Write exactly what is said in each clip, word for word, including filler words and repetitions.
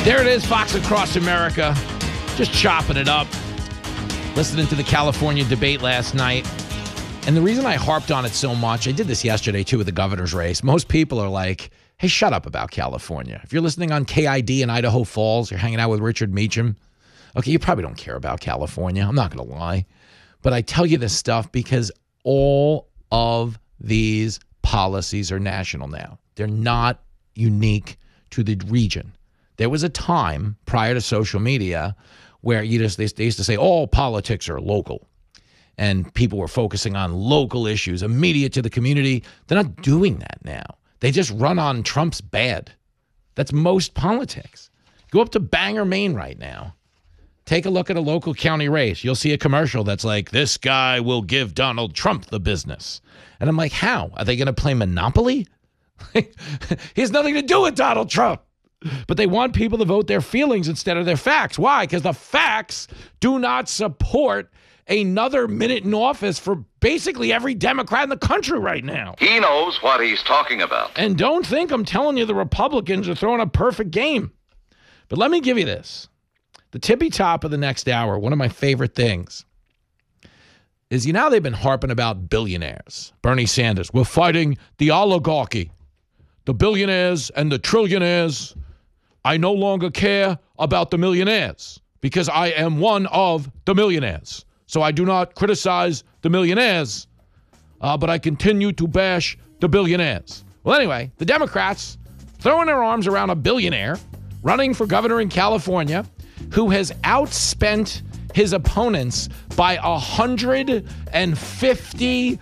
There it is, Fox Across America. Just chopping it up. Listening to the California debate last night. And the reason I harped on it so much, I did this yesterday too with the governor's race. Most people are like, hey, shut up about California. If you're listening on K I D in Idaho Falls, you're hanging out with Richard Meacham. Okay, you probably don't care about California. I'm not going to lie. But I tell you this stuff because all of these policies are national now. They're not unique to the region. There was a time prior to social media where you just they, they used to say all politics are local, and people were focusing on local issues immediate to the community. They're not doing that now. They just run on Trump's bad. That's most politics. Go up to Bangor, Maine right now. Take a look at a local county race. You'll see a commercial that's like, this guy will give Donald Trump the business. And I'm like, how? Are they going to play Monopoly? He has nothing to do with Donald Trump. But they want people to vote their feelings instead of their facts. Why? Because the facts do not support another minute in office for basically every Democrat in the country right now. He knows what he's talking about. And don't think I'm telling you the Republicans are throwing a perfect game. But let me give you this. The tippy top of the next hour, one of my favorite things, is you know they've been harping about billionaires. Bernie Sanders, we're fighting the oligarchy, the billionaires and the trillionaires. I no longer care about the millionaires because I am one of the millionaires. So I do not criticize the millionaires, uh, but I continue to bash the billionaires. Well, anyway, the Democrats throwing their arms around a billionaire running for governor in California who has outspent his opponents by one hundred fifty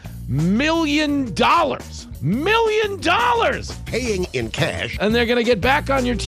million dollars. Million dollars! Paying in cash. And they're going to get back on your